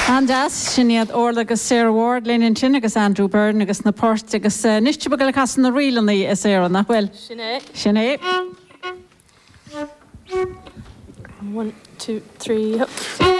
Andas sinniad orla agus Sarah Ward, Lenin Chin agus Andrew Byrne agus na Port agus nisti bagala casan na rilaní is Sarah nachhfuil. Sinné. 1, 2, 3, up.